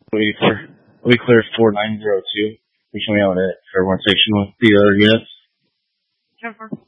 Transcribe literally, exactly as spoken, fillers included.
eighty-four. Let me clear four nine zero two. Can you show me out at Fairborn Station with the other units? ten four.